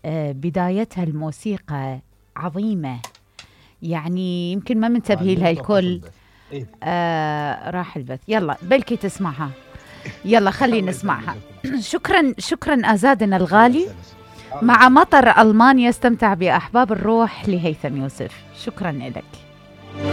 بدايتها الموسيقى عظيمة، يعني يمكن ما منتبهي لها الكل. راح البث، يلا بلكي تسمعها، يلا خلينا نسمعها. شكرا أزادنا الغالي. مع مطر ألمانيا استمتع بأحباب الروح لهيثم يوسف. شكرا لك.